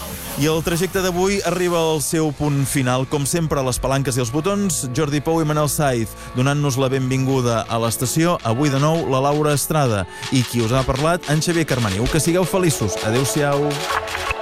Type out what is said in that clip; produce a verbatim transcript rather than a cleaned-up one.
I el trajecte d'avui arriba al seu punt final. Com sempre, a les palanques i els botons, Jordi Pou i Manel Saiz, donant-nos la benvinguda a l'estació. Avui de nou, la Laura Estrada. I qui us ha parlat, en Xavier Carmaniu. Que sigueu feliços. Adéu-siau.